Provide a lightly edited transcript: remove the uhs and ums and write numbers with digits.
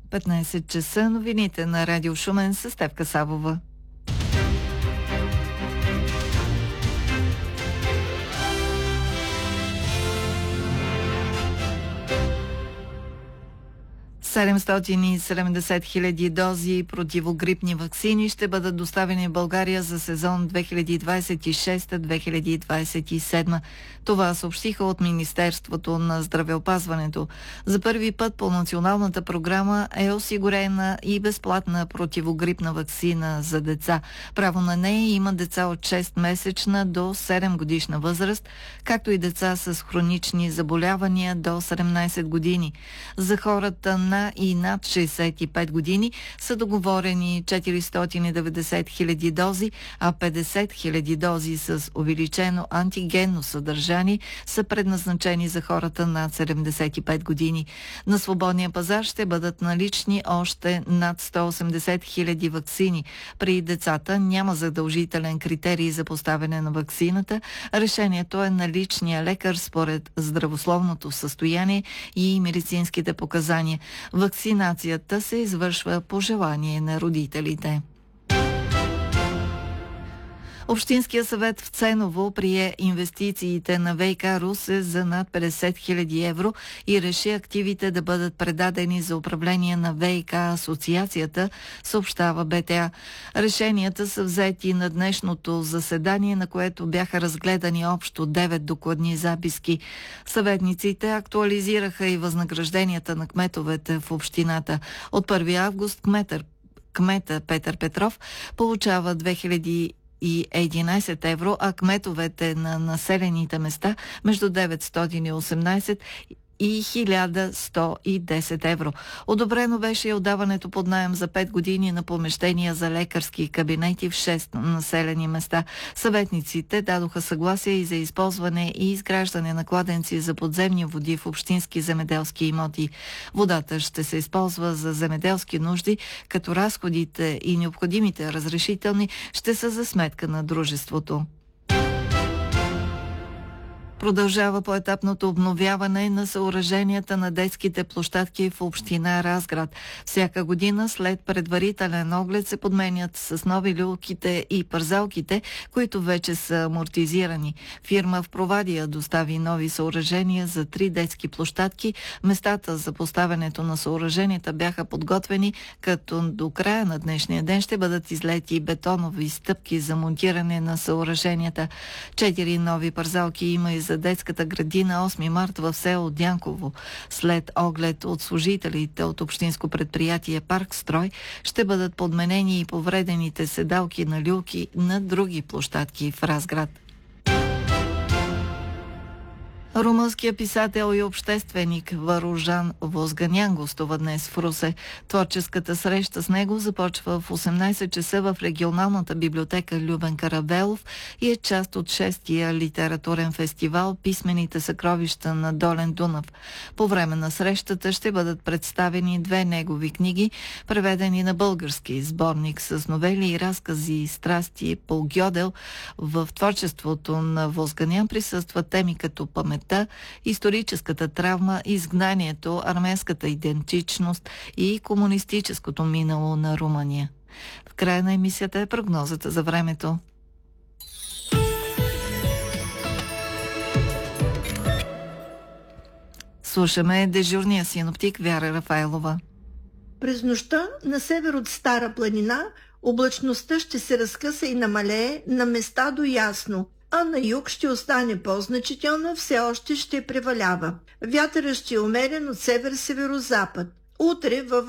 15 часа, новините на Радио Шумен с Стефка Савова. ...770 хиляди дози противогрипни ваксини ще бъдат доставени в България за сезон 2026-2027. Това съобщиха от Министерството на здравеопазването. За първи път по националната програма е осигурена и безплатна противогрипна ваксина за деца. Право на нея има деца от 6-месечна до 7-годишна възраст, както и деца с хронични заболявания до 17 години. За хората на и над 65 години са договорени 490 хиляди дози, а 50 хиляди дози с увеличено антигенно съдържание са предназначени за хората над 75 години. На свободния пазар ще бъдат налични още над 180 хиляди ваксини. При децата няма задължителен критерий за поставяне на ваксината. Решението е на личния лекар според здравословното състояние и медицинските показания. Вакцинацията се извършва по желание на родителите. Общинския съвет в Ценово прие инвестициите на ВиК Русе за над 50 хиляди евро и реши активите да бъдат предадени за управление на ВиК асоциацията, съобщава БТА. Решенията са взети на днешното заседание, на което бяха разгледани общо 9 докладни записки. Съветниците актуализираха и възнагражденията на кметовете в общината. От 1 август кмета Петър Петров получава 2011 евро, а кметовете на населените места между 918 и 1110 евро. Одобрено беше и отдаването под наем за 5 години на помещения за лекарски кабинети в 6 населени места. Съветниците дадоха съгласие и за използване и изграждане на кладенци за подземни води в общински земеделски имоти. Водата ще се използва за земеделски нужди, като разходите и необходимите разрешителни ще са за сметка на дружеството. Продължава поетапното обновяване на съоръженията на детските площадки в община Разград. Всяка година след предварителен оглед се подменят с нови люлките и парзалките, които вече са амортизирани. Фирма в Провадия достави нови съоръжения за 3 детски площадки. Местата за поставянето на съоръженията бяха подготвени, като до края на днешния ден ще бъдат излети бетонови стъпки за монтиране на съоръженията. 4 нови парзалки има и за детската градина 8 март в село Дянково. След оглед от служителите от общинско предприятие Паркстрой ще бъдат подменени и повредените седалки на люлки на други площадки в Разград. Румънският писател и общественик Варужан Возганян гостува днес в Русе. Творческата среща с него започва в 18 часа в регионалната библиотека Любен Каравелов и е част от 6-тия литературен фестивал «Писмените съкровища на Долен Дунав». По време на срещата ще бъдат представени 2 негови книги, преведени на български, сборник с новели и разкази и страсти по Гьодел. В творчеството на Возганян присъстват теми като памет, историческата травма, изгнанието, арменската идентичност и комунистическото минало на Румъния. В края на емисията е прогнозата за времето. Слушаме дежурния синоптик Вяра Рафайлова. През нощта на север от Стара планина облачността ще се разкъса и намалее на места до ясно, а на юг ще остане по-значителна, все още ще превалява. Вятърът ще е умерен от север-северозапад. Утре във